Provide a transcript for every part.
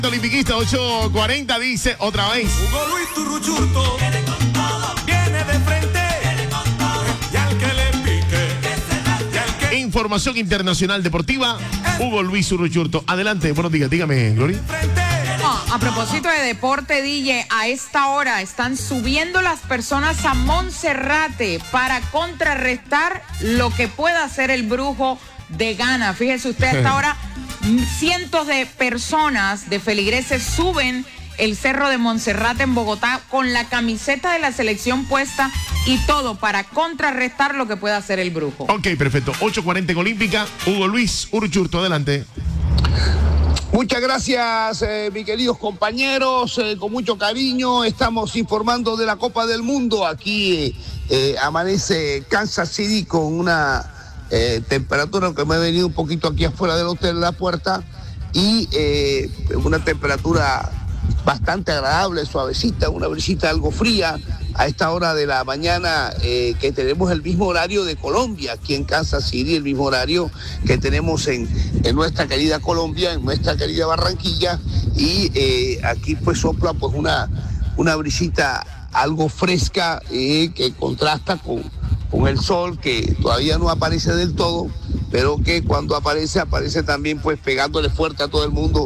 Olimpiquista 8:40 dice otra vez. Hugo Luis Turruchurto viene de frente y al que le pique y al que Información internacional deportiva, Hugo Luis Urruchurto. Adelante, buenos días, dígame, Glory. A propósito de deporte, DJ, a esta hora están subiendo las personas a Monserrate para contrarrestar lo que pueda hacer el brujo de Ghana. Fíjese usted, a esta hora cientos de personas, de feligreses, suben el Cerro de Monserrate en Bogotá con la camiseta de la selección puesta y todo para contrarrestar lo que pueda hacer el brujo. Ok, perfecto. 8:40 en Olímpica, Hugo Luis Urruchurto, adelante. Muchas gracias, mis queridos compañeros. Con mucho cariño estamos informando de la Copa del Mundo. Aquí amanece Kansas City con una temperatura que me he venido un poquito aquí afuera del hotel de la puerta y una temperatura bastante agradable, suavecita, una brisita algo fría a esta hora de la mañana, que tenemos el mismo horario de Colombia aquí en Kansas City, el mismo horario que tenemos en nuestra querida Colombia, en nuestra querida Barranquilla, y aquí pues sopla pues una brisita algo fresca que contrasta con el sol que todavía no aparece del todo, pero que cuando aparece también pues pegándole fuerte a todo el mundo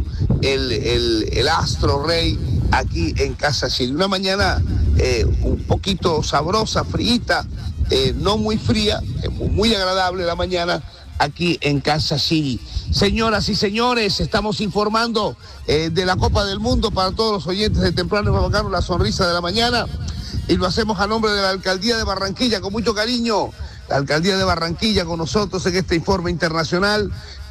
el astro rey aquí en Kansas City. Una mañana un poquito sabrosa, fríita, no muy fría, muy agradable la mañana aquí en Kansas City. Señoras y señores, estamos informando de la Copa del Mundo para todos los oyentes de Temprano y Bacano, la sonrisa de la mañana. Y lo hacemos a nombre de la Alcaldía de Barranquilla, con mucho cariño. La Alcaldía de Barranquilla con nosotros en este informe internacional,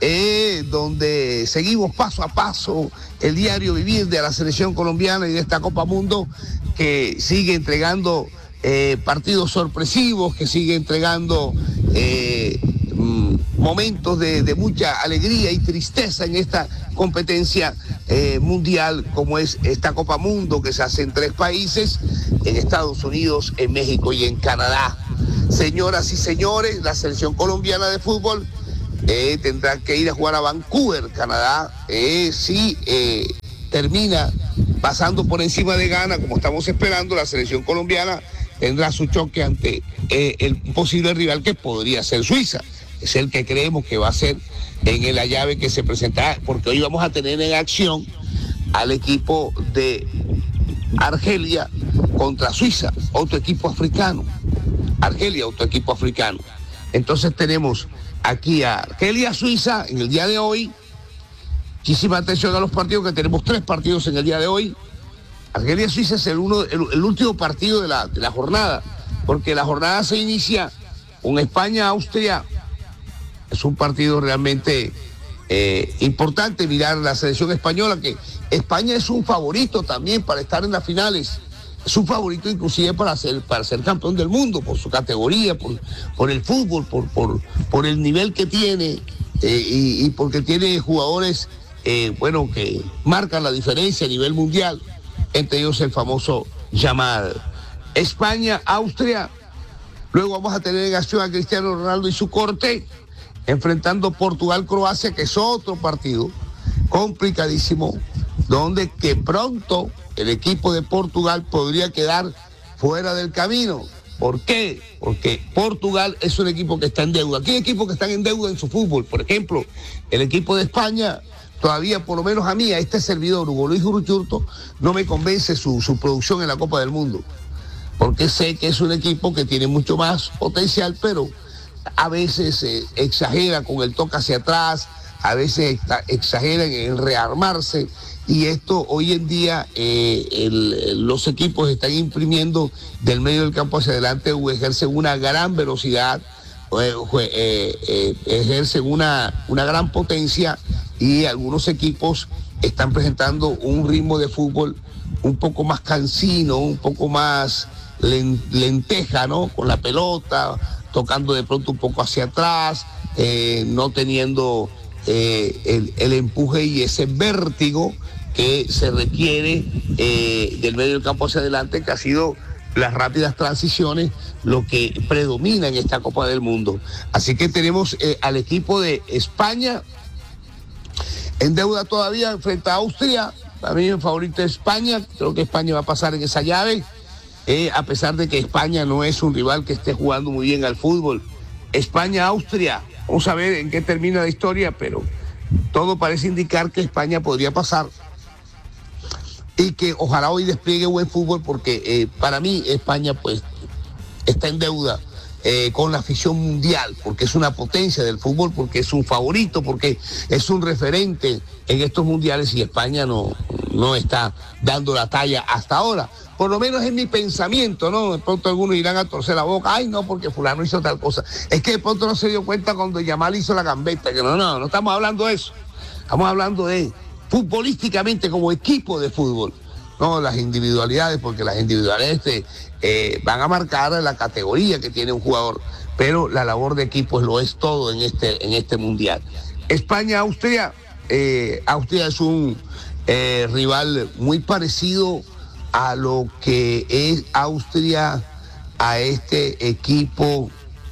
donde seguimos paso a paso el diario vivir de la selección colombiana y de esta Copa Mundo, que sigue entregando partidos sorpresivos, que sigue entregando momentos de mucha alegría y tristeza en esta competencia mundial, como es esta Copa Mundo, que se hace en 3 países, en Estados Unidos, en México y en Canadá. Señoras y señores, la selección colombiana de fútbol tendrá que ir a jugar a Vancouver, Canadá, si termina pasando por encima de Ghana, como estamos esperando. La selección colombiana tendrá su choque ante el posible rival que podría ser Suiza. Es el que creemos que va a ser en la llave que se presentará, porque hoy vamos a tener en acción al equipo de Argelia contra Suiza, otro equipo africano. Argelia, otro equipo africano. Entonces tenemos aquí a Argelia, Suiza en el día de hoy. Muchísima atención a los partidos, que tenemos 3 partidos en el día de hoy. Argelia, Suiza es el último partido de la jornada, porque la jornada se inicia con España, Austria. Es un partido realmente importante mirar la selección española, que España es un favorito también para estar en las finales. Es un favorito inclusive para ser campeón del mundo, por su categoría, por el fútbol, por el nivel que tiene, y porque tiene jugadores que marcan la diferencia a nivel mundial, entre ellos el famoso Yamal. España, Austria. Luego vamos a tener en acción a Cristiano Ronaldo y su corte, enfrentando Portugal-Croacia, que es otro partido complicadísimo, donde que pronto el equipo de Portugal podría quedar fuera del camino. ¿Por qué? Porque Portugal es un equipo que está en deuda. Aquí hay equipos que están en deuda en su fútbol. Por ejemplo, el equipo de España, todavía, por lo menos a mí, a este servidor, Hugo Luis Urruchurto, no me convence su producción en la Copa del Mundo. Porque sé que es un equipo que tiene mucho más potencial, pero a veces exagera con el toque hacia atrás, a veces exagera en el rearmarse, y esto hoy en día los equipos están imprimiendo del medio del campo hacia adelante, o ejercen una gran velocidad, ejercen una gran potencia, y algunos equipos están presentando un ritmo de fútbol un poco más cansino, un poco más lenteja, ¿no? Con la pelota, tocando de pronto un poco hacia atrás, no teniendo el empuje y ese vértigo que se requiere del medio del campo hacia adelante, que ha sido las rápidas transiciones lo que predomina en esta Copa del Mundo. Así que tenemos al equipo de España en deuda todavía frente a Austria, Para mí mi favorito es España. Creo que España va a pasar en esa llave, a pesar de que España no es un rival que esté jugando muy bien al fútbol. España-Austria, vamos a ver en qué termina la historia, pero todo parece indicar que España podría pasar y que ojalá hoy despliegue buen fútbol, porque para mí España pues está en deuda con la afición mundial, porque es una potencia del fútbol, porque es un favorito, porque es un referente en estos mundiales, y España no está dando la talla hasta ahora. Por lo menos es mi pensamiento, ¿no? De pronto algunos irán a torcer la boca, ay no, porque fulano hizo tal cosa. Es que de pronto no se dio cuenta cuando Yamal hizo la gambeta, que no estamos hablando de eso. Estamos hablando de futbolísticamente como equipo de fútbol, no las individualidades, porque las individualidades van a marcar la categoría que tiene un jugador, pero la labor de equipo lo es todo en este mundial. España-Austria, Austria es un rival muy parecido a lo que es Austria, a este equipo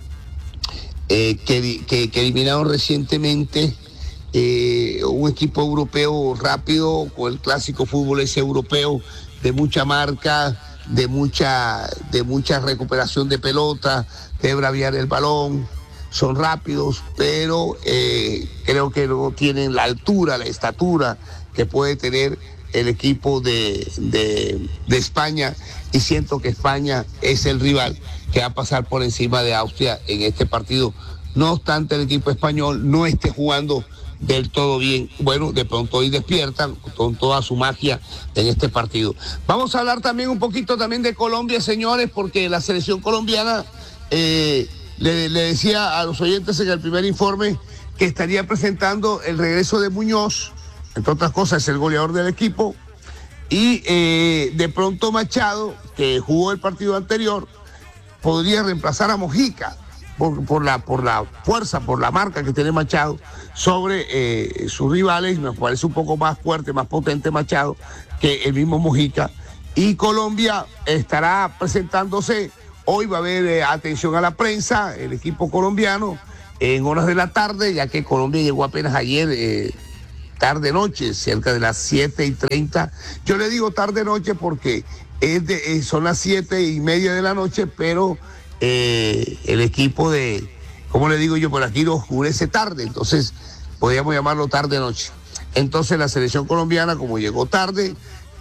que eliminaron recientemente, un equipo europeo rápido, con el clásico fútbol ese europeo de mucha marca, de mucha recuperación de pelota, de braviar el balón. Son rápidos, pero creo que no tienen la altura, la estatura que puede tener el equipo de España, y siento que España es el rival que va a pasar por encima de Austria en este partido. No obstante, el equipo español no esté jugando del todo bien. Bueno, de pronto hoy despiertan con toda su magia en este partido. Vamos a hablar también un poquito también de Colombia, señores, porque la selección colombiana, le decía a los oyentes en el primer informe que estaría presentando el regreso de Muñoz, entre otras cosas es el goleador del equipo, y de pronto Machado, que jugó el partido anterior, podría reemplazar a Mojica por la fuerza, por la marca que tiene Machado sobre sus rivales. Nos parece un poco más fuerte, más potente Machado que el mismo Mojica. Y Colombia estará presentándose, hoy va a haber atención a la prensa, el equipo colombiano, en horas de la tarde, ya que Colombia llegó apenas ayer, tarde-noche, cerca de las 7:30. Yo le digo tarde-noche porque son las 7:30 de la noche, pero el equipo de, ¿cómo le digo yo? Por aquí lo oscurece tarde, entonces podríamos llamarlo tarde-noche. Entonces la selección colombiana, como llegó tarde,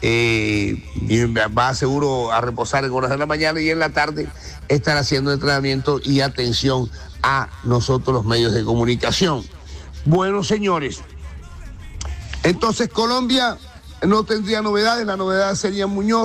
va seguro a reposar en horas de la mañana, y en la tarde estará haciendo entrenamiento y atención a nosotros los medios de comunicación. Bueno, señores, entonces Colombia no tendría novedades, la novedad sería Muñoz.